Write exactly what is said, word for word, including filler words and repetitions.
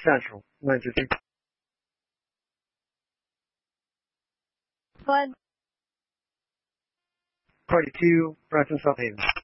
Central, nine fifty. Bud. Party two, Brampton, South Haven.